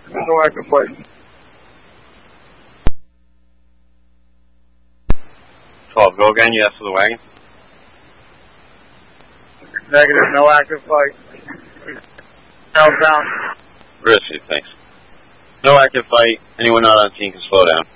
No active flight. 12, go again, yes for the wagon. Negative, no active flight. Southbound. Risky, thanks. No active fight. Anyone not on scene can slow down.